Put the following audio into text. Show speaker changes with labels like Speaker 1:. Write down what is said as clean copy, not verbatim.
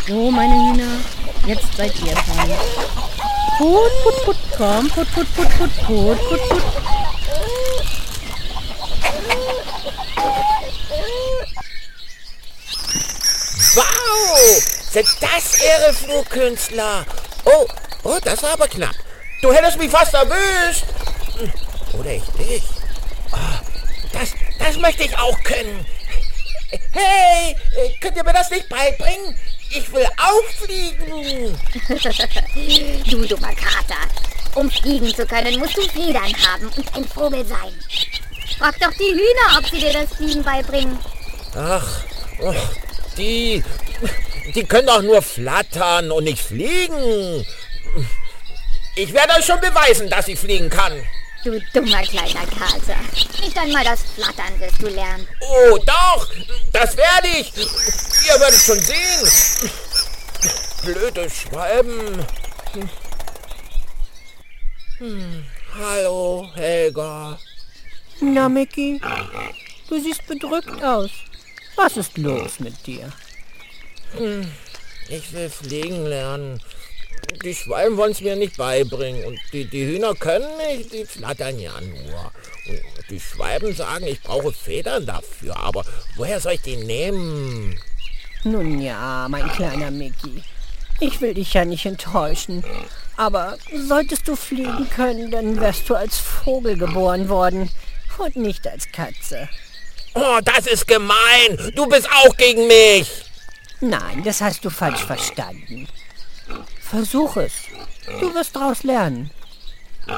Speaker 1: So, meine Hühner, jetzt seid ihr dran. Put, put, put, komm, put, put, put, put, put, put, put.
Speaker 2: Wow, sind das irre Flugkünstler. Oh, das war aber knapp. Du hättest mich fast erwischt. Oder ich dich. Oh, das möchte ich auch können. Hey, könnt ihr mir das nicht beibringen? Ich will auch fliegen.
Speaker 3: Du dummer Kater. Um fliegen zu können, musst du Federn haben und ein Vogel sein. Frag doch die Hühner, ob sie dir das Fliegen beibringen.
Speaker 2: Ach, die können doch nur flattern und nicht fliegen. Ich werde euch schon beweisen, dass ich fliegen kann.
Speaker 3: Du dummer kleiner Kater. Nicht einmal das Flattern wirst du lernen.
Speaker 2: Oh, doch, das werde ich. Ihr werdet schon sehen. Blöde Schwalben. Hallo, Helga.
Speaker 1: Na, Micky, du siehst bedrückt aus. Was ist los mit dir?
Speaker 2: Ich will fliegen lernen. Die Schwalben wollen es mir nicht beibringen. Und die Hühner können nicht, die flattern ja nur. Und die Schwalben sagen, ich brauche Federn dafür. Aber woher soll ich die nehmen?
Speaker 1: Nun ja, mein kleiner Micky. Ich will dich ja nicht enttäuschen. Aber solltest du fliegen können, dann wärst du als Vogel geboren worden und nicht als Katze.
Speaker 2: Oh, das ist gemein. Du bist auch gegen mich.
Speaker 1: Nein, das hast du falsch verstanden. Versuch es. Du wirst daraus lernen.